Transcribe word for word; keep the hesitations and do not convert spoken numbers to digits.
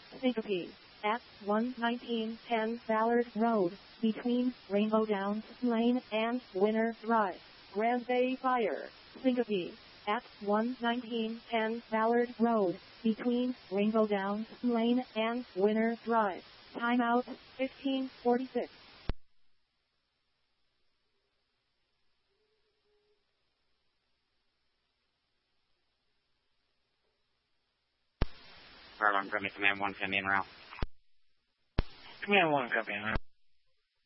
Syncope. At one nineteen ten Ballard Road, between Rainbow Downs Lane and Winter Drive, Grand Bay Fire. Syncope. At one nineteen ten Ballard Road, between Rainbow Downs Lane and Winter Drive. Timeout, fifteen forty-six. Barlow, Grumby, Command one, send me en route. Command one, copy en route.